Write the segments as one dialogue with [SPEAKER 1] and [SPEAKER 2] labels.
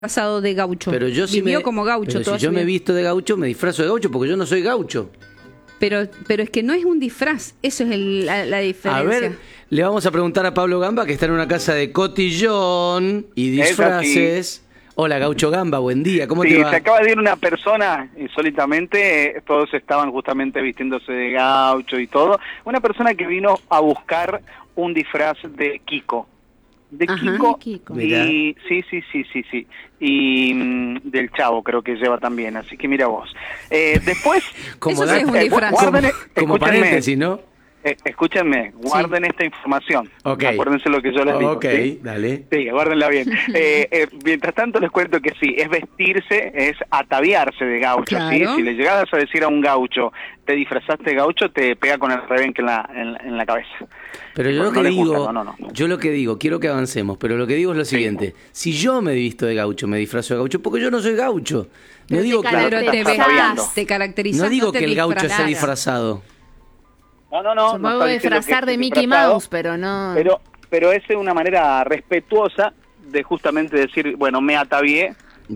[SPEAKER 1] Pasado de gaucho.
[SPEAKER 2] Pero yo
[SPEAKER 1] Vivió como gaucho
[SPEAKER 2] pero
[SPEAKER 1] toda
[SPEAKER 2] si yo
[SPEAKER 1] su
[SPEAKER 2] me
[SPEAKER 1] vida.
[SPEAKER 2] visto de gaucho, me disfrazo de gaucho porque yo no soy gaucho.
[SPEAKER 1] Pero es que no es un disfraz, eso es la diferencia.
[SPEAKER 2] A ver, le vamos a preguntar a Pablo Gamba, que está en una casa de cotillón y disfraces. Hola, Gaucho Gamba, buen día, ¿cómo te va?
[SPEAKER 3] Se acaba de ir una persona, insólitamente, todos estaban justamente vistiéndose de gaucho y todo. Una persona que vino a buscar un disfraz de Kiko. De Kiko. Y sí. Y del Chavo creo que lleva también, así que mira vos. Después,
[SPEAKER 1] como es un disfraz.
[SPEAKER 2] Como paréntesis, ¿no?
[SPEAKER 3] Escúchenme, guarden esta información.
[SPEAKER 2] Okay.
[SPEAKER 3] Acuérdense lo que yo les digo.
[SPEAKER 2] Ok, ¿sí? Dale.
[SPEAKER 3] Sí, guárdenla bien. Mientras tanto les cuento que sí, es vestirse, es ataviarse de gaucho,
[SPEAKER 1] claro.
[SPEAKER 3] ¿sí? Si le llegabas a decir a un gaucho, te disfrazaste de gaucho, te pega con el rebenque en la cabeza.
[SPEAKER 2] Pero yo lo que digo, yo lo que digo, quiero que avancemos, pero lo que digo es lo siguiente: si yo me visto de gaucho, me disfrazo de gaucho, porque yo no soy gaucho. No digo que
[SPEAKER 1] te caracterizas.
[SPEAKER 2] No digo que el gaucho esté disfrazado.
[SPEAKER 3] No.
[SPEAKER 4] Se puede disfrazar de Mickey Mouse, pero no.
[SPEAKER 3] Pero es una manera respetuosa de justamente decir, bueno, me atavié,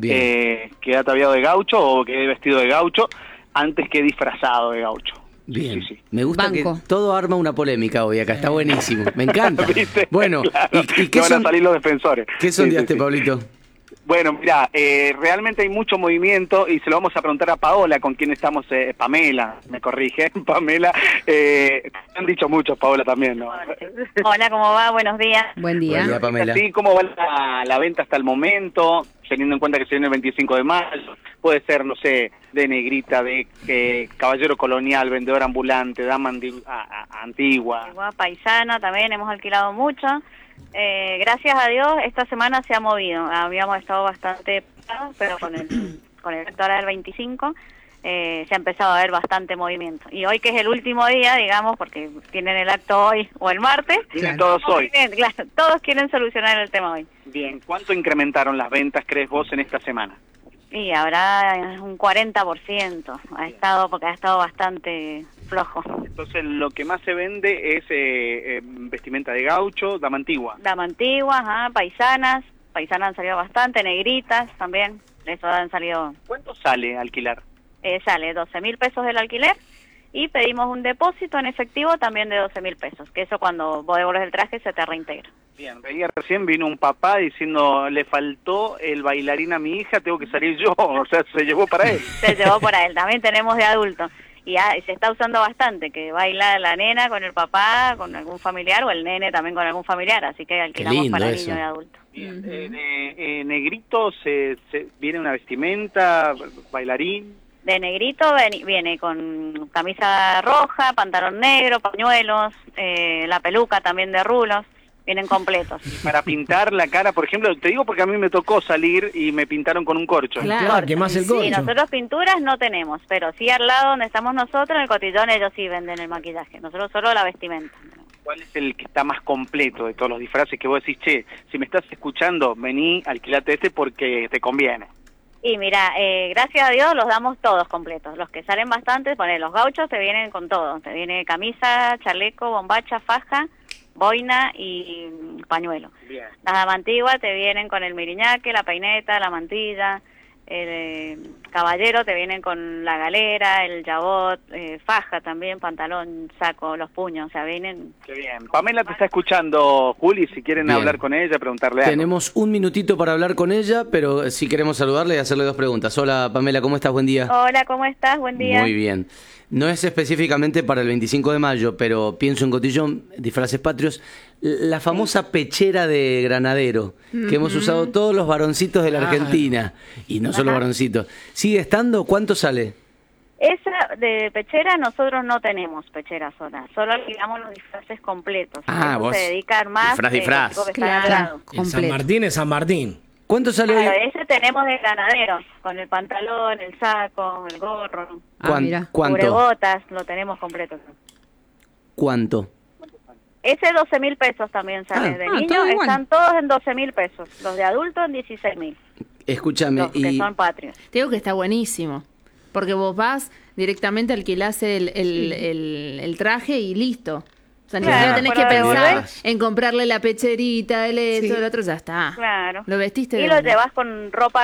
[SPEAKER 3] quedé ataviado de gaucho o quedé vestido de gaucho antes que disfrazado de gaucho.
[SPEAKER 2] Bien,
[SPEAKER 3] sí.
[SPEAKER 2] Me gusta que todo arma una polémica hoy acá, está buenísimo, me encanta. Bueno,
[SPEAKER 3] claro.
[SPEAKER 2] ¿y qué
[SPEAKER 3] van a salir los defensores?
[SPEAKER 2] ¿Qué sondeaste, Pablito?
[SPEAKER 3] Bueno, mira, realmente hay mucho movimiento y se lo vamos a preguntar a Paola, con quien estamos, Pamela, me corrige, Pamela, han dicho muchos, Paola también, ¿no?
[SPEAKER 5] Hola, ¿cómo va? Buenos días.
[SPEAKER 1] Buen día.
[SPEAKER 2] Buen día, Pamela.
[SPEAKER 3] Sí, ¿cómo va la venta hasta el momento? Teniendo en cuenta que se viene el 25 de mayo, puede ser, no sé, de negrita, de caballero colonial, vendedor ambulante, dama antigua.
[SPEAKER 5] Paisana, también hemos alquilado mucho. Gracias a Dios, esta semana se ha movido. Habíamos estado bastante parados, pero con el acto ahora del 25 se ha empezado a ver bastante movimiento. Y hoy, que es el último día, digamos, porque tienen el acto hoy o el martes.
[SPEAKER 3] Claro. Todos hoy.
[SPEAKER 5] Bien, claro, todos quieren solucionar el tema hoy.
[SPEAKER 3] Bien, ¿cuánto incrementaron las ventas, crees vos, en esta semana?
[SPEAKER 5] Y habrá un 40%, porque ha estado bastante flojo.
[SPEAKER 3] Entonces, lo que más se vende es vestimenta de gaucho, dama antigua.
[SPEAKER 5] Dama antigua, paisanas han salido bastante, negritas también, eso han salido.
[SPEAKER 3] ¿Cuánto sale alquilar?
[SPEAKER 5] Sale 12.000 pesos el alquiler y pedimos un depósito en efectivo también de 12.000 pesos, que eso cuando vos devuelves el traje se te reintegra.
[SPEAKER 3] Bien, veía recién vino un papá diciendo, le faltó el bailarín a mi hija, tengo que salir yo, o sea, se llevó para él.
[SPEAKER 5] Se llevó para él, también tenemos de adulto. Y se está usando bastante, que baila la nena con el papá, con algún familiar, o el nene también con algún familiar, así que alquilamos para niños y adultos.
[SPEAKER 3] Bien. Negrito, ¿viene una vestimenta, bailarín?
[SPEAKER 5] De negrito viene con camisa roja, pantalón negro, pañuelos, la peluca también de rulos, vienen completos.
[SPEAKER 3] Para pintar la cara, por ejemplo, te digo porque a mí me tocó salir y me pintaron con un corcho.
[SPEAKER 4] Claro,
[SPEAKER 2] que más el corcho.
[SPEAKER 5] Sí, nosotros pinturas no tenemos, pero sí al lado donde estamos nosotros, en el cotillón, ellos sí venden el maquillaje, nosotros solo la vestimenta.
[SPEAKER 3] ¿Cuál es el que está más completo de todos los disfraces que vos decís, che, si me estás escuchando, vení, alquilate porque te conviene?
[SPEAKER 5] Y mira, gracias a Dios los damos todos completos. Los que salen bastante, los gauchos te vienen con todo. Te viene camisa, chaleco, bombacha, faja, boina y pañuelo.
[SPEAKER 3] Bien.
[SPEAKER 5] Las damas antiguas te vienen con el miriñaque, la peineta, la mantilla. El caballero te vienen con la galera, el jabot, faja también, pantalón, saco, los puños, o sea, vienen...
[SPEAKER 3] Qué bien. Pamela te está escuchando, Juli, si quieren hablar con ella, preguntarle algo.
[SPEAKER 2] Tenemos un minutito para hablar con ella, pero si queremos saludarle y hacerle dos preguntas. Hola, Pamela, ¿cómo estás? Buen día.
[SPEAKER 5] Hola, ¿cómo estás? Buen día.
[SPEAKER 2] Muy bien. No es específicamente para el 25 de mayo, pero pienso en cotillón, disfraces patrios, la famosa pechera de granadero, que hemos usado todos los varoncitos de la Argentina, y no solo varoncitos. ¿Sigue estando? ¿Cuánto sale?
[SPEAKER 5] Esa de pechera nosotros no tenemos pechera sola, solo alquilamos los disfraces completos. Eso
[SPEAKER 2] vos
[SPEAKER 5] se dedica más
[SPEAKER 2] disfraz.
[SPEAKER 1] Claro,
[SPEAKER 6] En San Martín es San Martín.
[SPEAKER 2] ¿Cuánto sale?
[SPEAKER 5] Claro, ese tenemos de granadero, con el pantalón, el saco, el gorro,
[SPEAKER 1] mira.
[SPEAKER 2] ¿Cuánto?
[SPEAKER 5] cubrebotas, lo tenemos completo.
[SPEAKER 2] ¿Cuánto?
[SPEAKER 5] Ese 12.000 pesos también sale. De niños
[SPEAKER 1] todo igual.
[SPEAKER 5] están todos en 12.000 pesos, los de adultos en 16.000.
[SPEAKER 2] Escúchame,
[SPEAKER 5] Los que son patrios.
[SPEAKER 4] Te digo que está buenísimo, porque vos vas directamente, alquilás el traje y listo. O sea, ni
[SPEAKER 5] Claro,
[SPEAKER 4] siquiera tenés que
[SPEAKER 5] para
[SPEAKER 4] pensar
[SPEAKER 5] devolver.
[SPEAKER 4] en comprarle la pecherita, el esto,
[SPEAKER 1] Sí.
[SPEAKER 4] el otro, ya está.
[SPEAKER 5] Claro.
[SPEAKER 4] Lo vestiste
[SPEAKER 5] Y
[SPEAKER 4] de
[SPEAKER 5] lo
[SPEAKER 4] una.
[SPEAKER 5] llevas con ropa